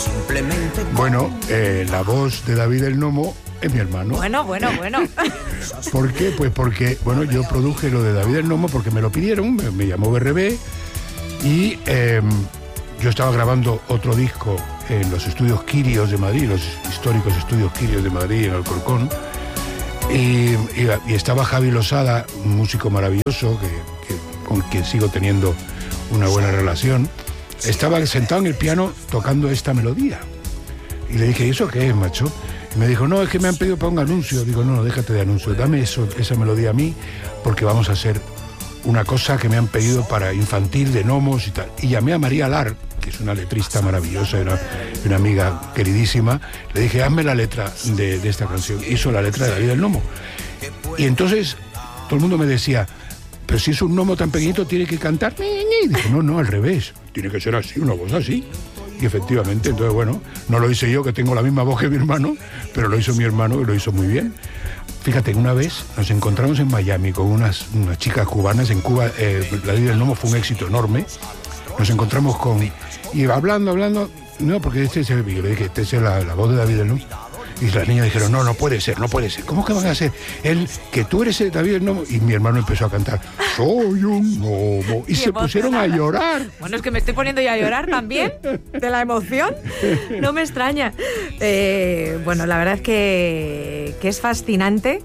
Bueno, la voz de David el Nomo es mi hermano. Bueno. ¿Por qué? Pues porque, bueno, yo produje lo de David el Nomo porque me lo pidieron, me llamó BRB y yo estaba grabando otro disco en los estudios Quirios de Madrid, los históricos estudios Quirios de Madrid en Alcorcón, y estaba Javi Losada, un músico maravilloso con quien sigo teniendo una buena relación. Estaba sentado en el piano tocando esta melodía. Y le dije, ¿y eso qué es, macho? Y me dijo, no, es que me han pedido para un anuncio. Digo, no, déjate de anuncio, dame esa melodía a mí, porque vamos a hacer una cosa que me han pedido para infantil, de gnomos y tal. Y llamé a María Lar, que es una letrista maravillosa, una amiga queridísima. Le dije, hazme la letra de esta canción. Hizo la letra de David el Nomo. Y entonces todo el mundo me decía, pero si es un gnomo tan pequeñito, tiene que cantar. Y dije, no, al revés. Tiene que ser así, una voz así. Y efectivamente, entonces, bueno, no lo hice yo, que tengo la misma voz que mi hermano, pero lo hizo mi hermano y lo hizo muy bien. Fíjate, una vez nos encontramos en Miami con unas chicas cubanas. En Cuba, David el Nomo fue un éxito enorme. Nos encontramos y hablando, no, porque yo le dije, esta es la voz de David el Nomo. Y las niñas dijeron, no puede ser. ¿Cómo que van a ser? Que tú eres el David el Nomo. Y mi hermano empezó a cantar, soy un gnomo. Y se pusieron a llorar. Bueno, es que me estoy poniendo ya a llorar también, de la emoción. No me extraña. Bueno, la verdad es que es fascinante.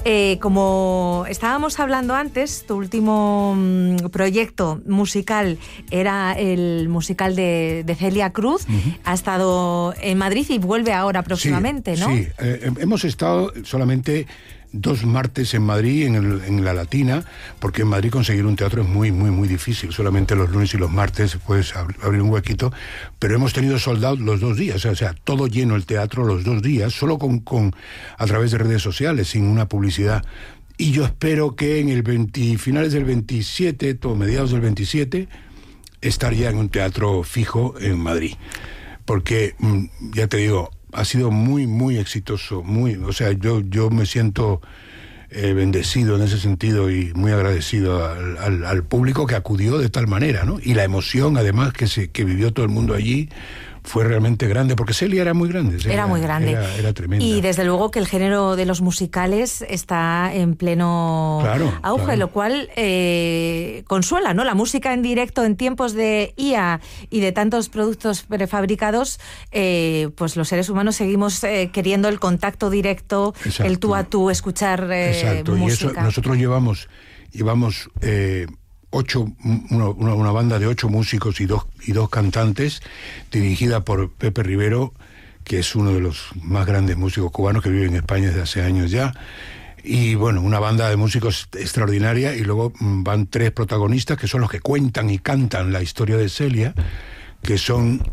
Como estábamos hablando antes, tu último proyecto musical era el musical de Celia Cruz. Uh-huh. Ha estado en Madrid y vuelve ahora próximamente, ¿no? Sí, hemos estado solamente 2 martes en Madrid, en la Latina, porque en Madrid conseguir un teatro es muy, muy, muy difícil. Solamente los lunes y los martes puedes abrir un huequito, pero hemos tenido sold out los 2 días, o sea, todo lleno el teatro los 2 días, solo a través de redes sociales, sin una publicidad. Y yo espero que en finales del 27, o mediados del 27, estar ya en un teatro fijo en Madrid. Porque, ya te digo, ha sido muy, muy exitoso, o sea, yo me siento bendecido en ese sentido y muy agradecido al público que acudió de tal manera, ¿no? Y la emoción, además, que vivió todo el mundo allí, fue realmente grande, porque Celia era muy grande. Era muy grande. Era tremenda. Y desde luego que el género de los musicales está en pleno auge, claro. Lo cual consuela, ¿no? La música en directo en tiempos de IA y de tantos productos prefabricados, pues los seres humanos seguimos queriendo el contacto directo, exacto, el tú a tú, escuchar exacto. música. Y eso, nosotros llevamos una banda de 8 músicos y dos cantantes, dirigida por Pepe Rivero, que es uno de los más grandes músicos cubanos que vive en España desde hace años ya. Y bueno, una banda de músicos extraordinaria, y luego van 3 protagonistas que son los que cuentan y cantan la historia de Celia, que son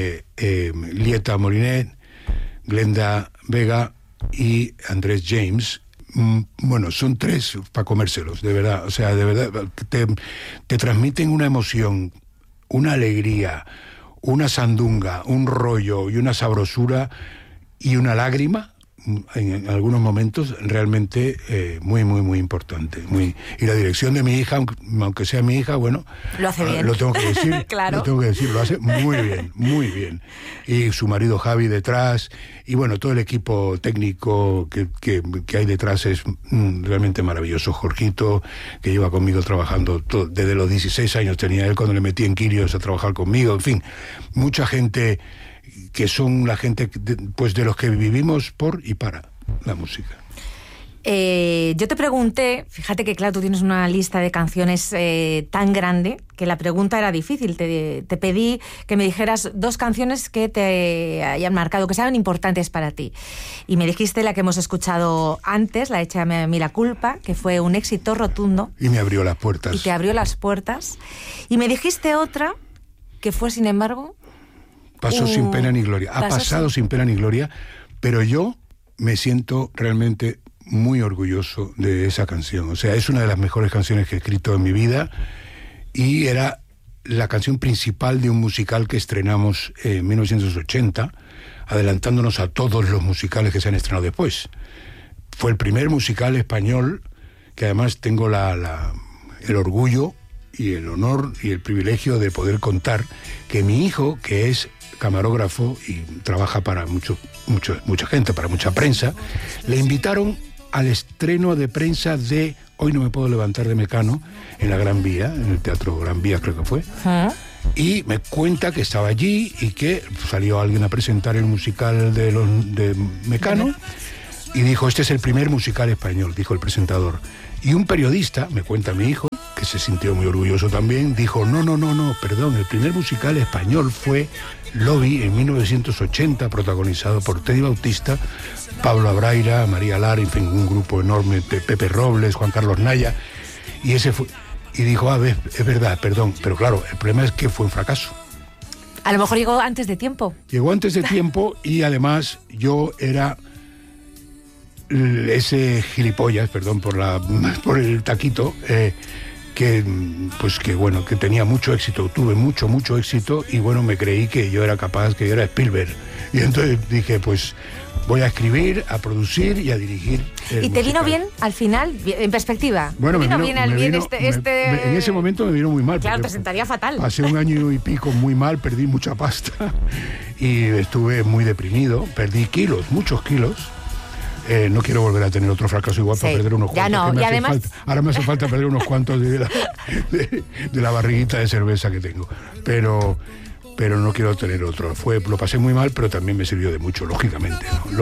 Lieta Molinet, Glenda Vega y Andrés James. Bueno, son 3 para comérselos, de verdad. O sea, de verdad, te transmiten una emoción, una alegría, una sandunga, un rollo y una sabrosura y una lágrima, en algunos momentos, realmente muy, muy, muy importante. Y la dirección de mi hija, aunque sea mi hija, bueno, lo hace bien. Lo tengo que decir, claro. Lo hace muy bien, muy bien. Y su marido Javi detrás, y bueno, todo el equipo técnico que hay detrás es realmente maravilloso. Jorgito, que lleva conmigo trabajando desde los 16 años tenía él cuando le metí en Quirios a trabajar conmigo, en fin, mucha gente que son la gente pues de los que vivimos por y para la música. Yo te pregunté, fíjate que claro, tú tienes una lista de canciones tan grande que la pregunta era difícil. Te pedí que me dijeras 2 canciones que te hayan marcado, que sean importantes para ti. Y me dijiste la que hemos escuchado antes, la hecha Mi la culpa, que fue un éxito rotundo. Y me abrió las puertas. Y te abrió las puertas. Y me dijiste otra que fue, sin embargo... Pasó sin pena ni gloria. Ha pasado sin pena ni gloria, pero yo me siento realmente muy orgulloso de esa canción. O sea, es una de las mejores canciones que he escrito en mi vida y era la canción principal de un musical que estrenamos en 1980, adelantándonos a todos los musicales que se han estrenado después. Fue el primer musical español que además tengo el orgullo y el honor y el privilegio de poder contar que mi hijo, que es camarógrafo y trabaja para mucha gente, para mucha prensa, le invitaron al estreno de prensa de Hoy no me puedo levantar de Mecano, en la Gran Vía, en el Teatro Gran Vía creo que fue. Y me cuenta que estaba allí y que salió alguien a presentar el musical de Mecano y dijo, este es el primer musical español, dijo el presentador. Y un periodista, me cuenta mi hijo, que se sintió muy orgulloso también, dijo, no, perdón, el primer musical español fue Lobby en 1980, protagonizado por Teddy Bautista, Pablo Abraira, María Lara, en fin, un grupo enorme, Pepe Robles, Juan Carlos Naya, y ese fue, y dijo, es verdad, perdón, pero claro, el problema es que fue un fracaso. A lo mejor llegó antes de tiempo. Llegó antes de tiempo y además yo era ese gilipollas, perdón por el taquito, que tenía mucho éxito, tuve mucho éxito y bueno, me creí que yo era capaz, que yo era Spielberg. Y entonces dije, pues voy a escribir, a producir y a dirigir. ¿Y te vino bien al final, en perspectiva? Bueno, en ese momento me vino muy mal. Claro, te sentaría fatal. Pasé un año y pico muy mal, perdí mucha pasta y estuve muy deprimido, perdí kilos, muchos kilos. No quiero volver a tener otro fracaso igual para perder unos cuantos. Ya no, y además... Ahora me hace falta perder unos cuantos de la barriguita de cerveza que tengo. Pero no quiero tener otro. Lo pasé muy mal, pero también me sirvió de mucho, lógicamente, ¿no?